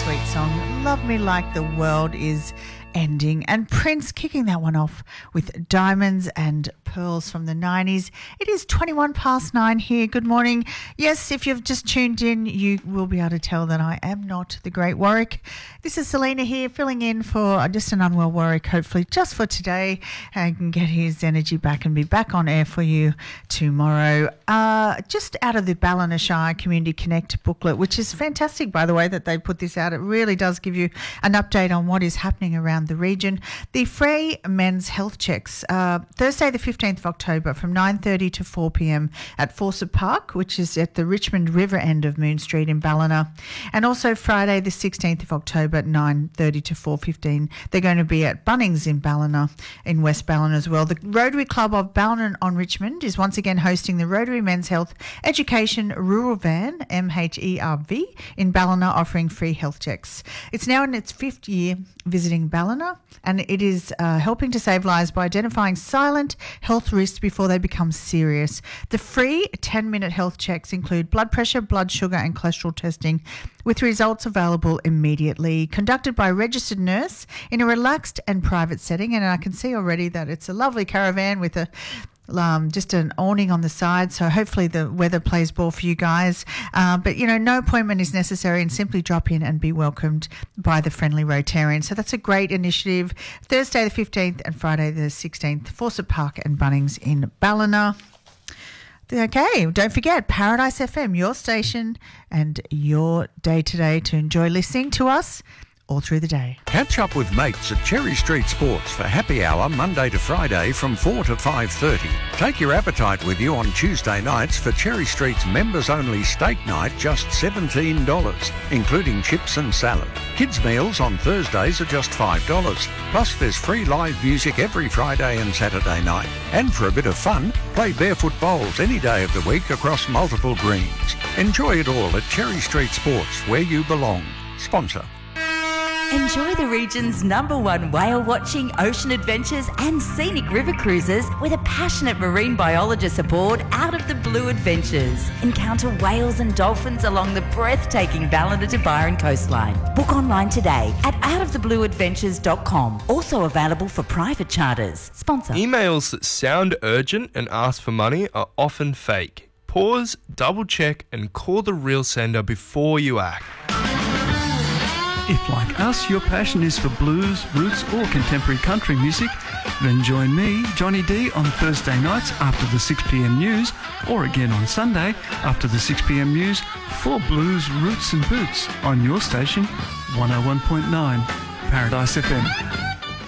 sweet song, Love Me Like the World Is Ending, and Prince kicking that one off with Diamonds and Pearls from the 90s. It is 9:21 here. Good morning. Yes, if you've just tuned in, you will be able to tell that I am not the great Warwick. This is Selena here, filling in for just an unwell Warwick, hopefully just for today. I can get his energy back and be back on air for you tomorrow. Just out of the Ballina Shire Community Connect booklet, which is fantastic, by the way, that they put this out. It really does give you an update on what is happening around the region. The free men's health checks, Thursday the 15th of October from 9:30 to 4 p.m. at Fawcett Park, which is at the Richmond River end of Moon Street in Ballina. And also Friday the 16th of October at 9:30 to 4:15. They're going to be at Bunnings in Ballina, in West Ballina as well. The Rotary Club of Ballina on Richmond is once again hosting the Rotary Men's Health Education Rural Van, MHERV, in Ballina, offering free health checks. It's now in its 5th year visiting Ballina, and it is helping to save lives by identifying silent health risks before they become serious. The free 10-minute health checks include blood pressure, blood sugar and cholesterol testing, with results available immediately, conducted by a registered nurse in a relaxed and private setting. And I can see already that it's a lovely caravan with just an awning on the side, so hopefully the weather plays ball for you guys. But, no appointment is necessary, and simply drop in and be welcomed by the friendly Rotarian. So that's a great initiative. Thursday the 15th and Friday the 16th, Fawcett Park and Bunnings in Ballina. Okay, don't forget, Paradise FM, your station and your day-to-day to enjoy listening to us all through the day. Catch up with mates at Cherry Street Sports for happy hour Monday to Friday from 4 to 5:30. Take your appetite with you on Tuesday nights for Cherry Street's members-only steak night, just $17, including chips and salad. Kids' meals on Thursdays are just $5. Plus there's free live music every Friday and Saturday night. And for a bit of fun, play barefoot bowls any day of the week across multiple greens. Enjoy it all at Cherry Street Sports, where you belong. Sponsor. Enjoy the region's #1 whale watching, ocean adventures and scenic river cruises with a passionate marine biologist aboard Out of the Blue Adventures. Encounter whales and dolphins along the breathtaking Ballina to Byron coastline. Book online today at outoftheblueadventures.com. Also available for private charters. Sponsor. Emails that sound urgent and ask for money are often fake. Pause, double check and call the real sender before you act. If, like us, your passion is for blues, roots or contemporary country music, then join me, Johnny D, on Thursday nights after the 6pm news, or again on Sunday after the 6pm news for blues, roots and boots on your station, 101.9 Paradise FM.